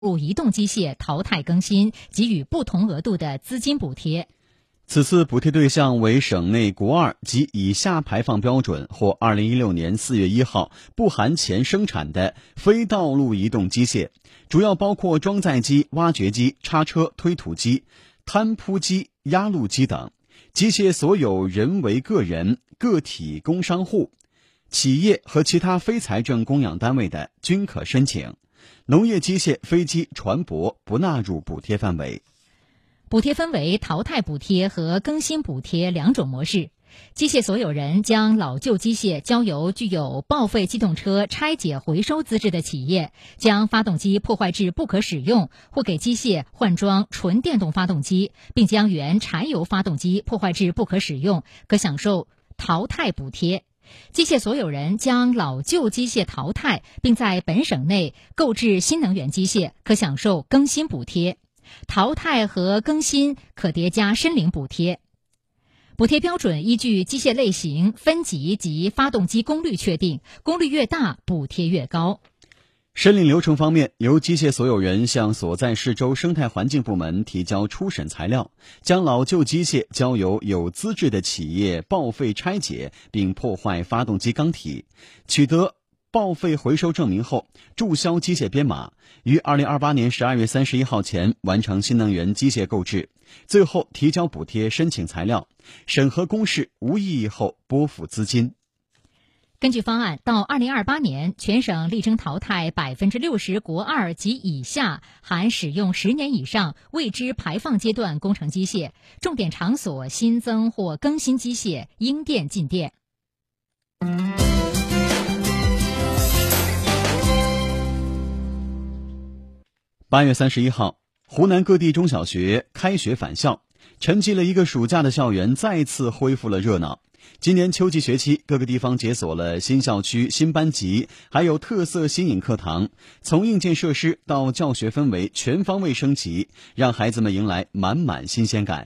路移动机械淘汰更新，给予不同额度的资金补贴。 此次补贴对象为省内国2及以下排放标准或2016年4月1号不含前生产的非道路移动机械，主要包括装载机、挖掘机、叉车、推土机、摊铺机、压路机等。机械所有人为个人、个体工商户、企业和其他非财政供养单位的均可申请。农业机械、飞机、船舶不纳入补贴范围。 补贴分为淘汰补贴和更新补贴两种模式。机械所有人将老旧机械交由具有报废机动车拆解回收资质的企业，将发动机破坏至不可使用，或给机械换装纯电动发动机，并将原柴油发动机破坏至不可使用，可享受淘汰补贴。机械所有人将老旧机械淘汰，并在本省内购置新能源机械，可享受更新补贴。淘汰和更新可叠加申领补贴。补贴标准依据机械类型、分级及发动机功率确定，功率越大，补贴越高。 申领流程方面，由机械所有人向所在市州生态环境部门提交初审材料，将老旧机械交由有资质的企业报废拆解并破坏发动机缸体，取得报废回收证明后，注销机械编码，于2028年12月31号前完成新能源机械购置，最后提交补贴申请材料，审核公示无异议后拨付资金。 根据方案，到2028年，全省力争淘汰60%国2及以下含使用10年以上未知排放阶段工程机械，重点场所新增或更新机械应电尽电。 8月31号，湖南各地中小学开学返校，沉寂了一个暑假的校园再次恢复了热闹。今年秋季学期，各个地方解锁了新校区、新班级，还有特色新颖课堂，从硬件设施到教学氛围全方位升级，让孩子们迎来满满新鲜感。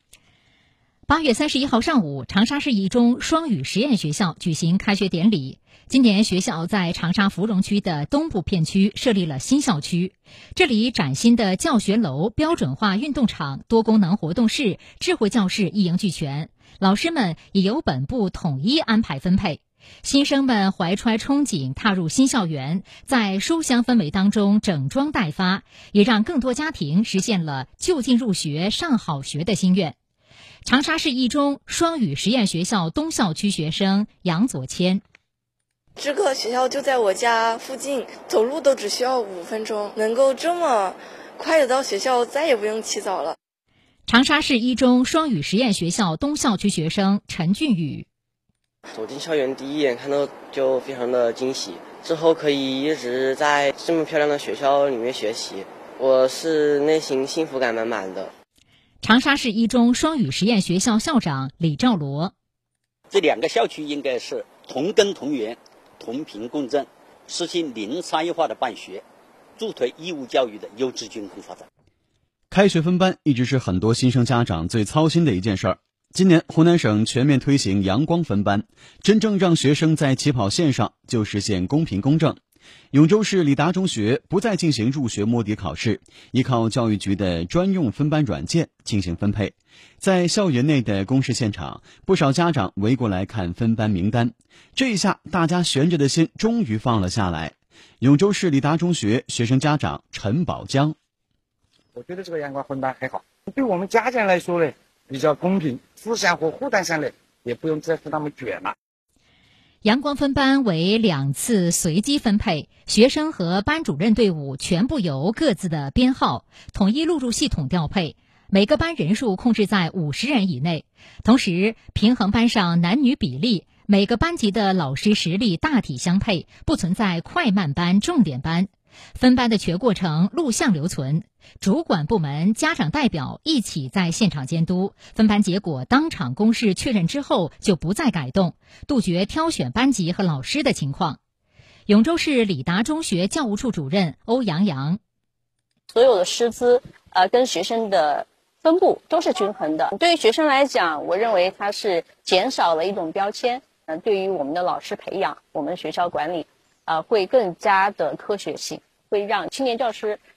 8月31号上午，长沙市一中双语实验学校举行开学典礼。今年学校在长沙芙蓉区的东部片区设立了新校区，这里崭新的教学楼、标准化运动场、多功能活动室、智慧教室一应俱全，老师们也由本部统一安排分配。新生们怀揣憧憬踏入新校园，在书香氛围当中整装待发，也让更多家庭实现了就近入学、上好学的心愿。长沙市一中双语实验学校东校区学生杨左谦， 这个学校就在我家附近，走路都只需要5分钟，能够这么快的到学校，再也不用起早了。 长沙市一中双语实验学校东校区学生陈俊宇， 走进校园第一眼看到就非常的惊喜，之后可以一直在这么漂亮的学校里面学习，我是内心幸福感满满的。 长沙市一中双语实验学校校长李兆罗， 这2个校区应该是同根同源、同频共振，实行零差异化的办学，助推义务教育的优质均衡发展。 开学分班一直是很多新生家长最操心的一件事儿。今年湖南省全面推行阳光分班，真正让学生在起跑线上就实现公平公正。永州市李达中学不再进行入学摸底考试，依靠教育局的专用分班软件进行分配。在校园内的公示现场，不少家长围过来看分班名单，这一下大家悬着的心终于放了下来。永州市李达中学学生家长陈宝江， 我觉得这个阳光分班还好，对我们家长来说呢比较公平，思想和负担上呢也不用再那么卷了。 阳光分班为2次随机分配，学生和班主任队伍全部由各自的编号统一录入系统调配，每个班人数控制在50人以内，同时平衡班上男女比例，每个班级的老师实力大体相配，不存在快慢班、重点班。分班的全过程录像留存，主管部门、家长代表一起在现场监督，分班结果当场公示确认之后就不再改动，杜绝挑选班级和老师的情况。永州市李达中学教务处主任欧阳阳， 所有的师资跟学生的分布都是均衡的。对于学生来讲，我认为它是减少了一种标签，对于我们的老师培养，我们学校管理会更加的科学性，会让青年教师